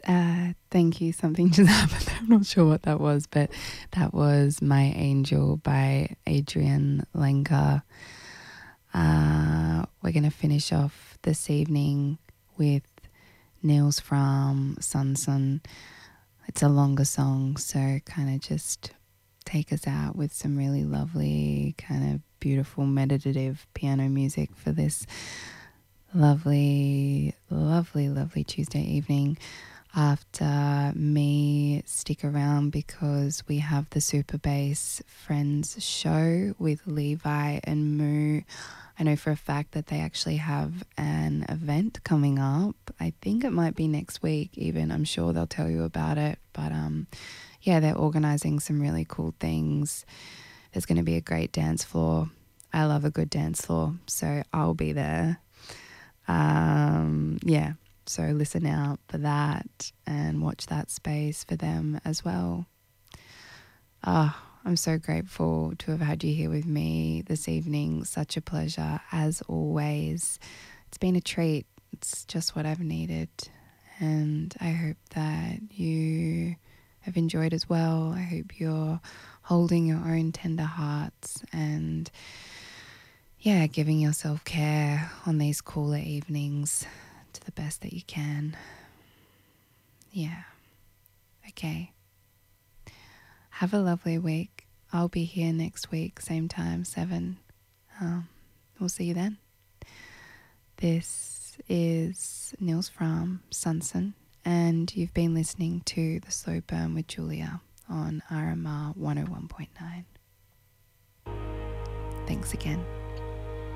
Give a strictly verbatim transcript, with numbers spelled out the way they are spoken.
Uh, thank you. Something just happened. I'm not sure what that was, but that was My Angel by Adrian Lenker. Uh, we're going to finish off this evening with Nils from Sunsun. It's a longer song, so kind of just take us out with some really lovely, kind of beautiful, meditative piano music for this lovely, lovely, lovely Tuesday evening. After me, stick around because we have the Super Bass Friends show with Levi and Moo. I know for a fact that they actually have an event coming up. I think it might be next week even. I'm sure they'll tell you about it. But um, yeah, they're organising some really cool things. There's going to be a great dance floor. I love a good dance floor, so I'll be there. Um, yeah. So listen out for that and watch that space for them as well. Ah, oh, I'm so grateful to have had you here with me this evening. Such a pleasure as always. It's been a treat. It's just what I've needed. And I hope that you have enjoyed as well. I hope you're holding your own tender hearts and yeah, giving yourself care on these cooler evenings to the best that you can. Yeah. Okay. Have a lovely week. I'll be here next week, same time, seven. Um, we'll see you then. This is Nils from Sunsun, and you've been listening to The Slow Burn with Julia on R M R one oh one point nine. Thanks again.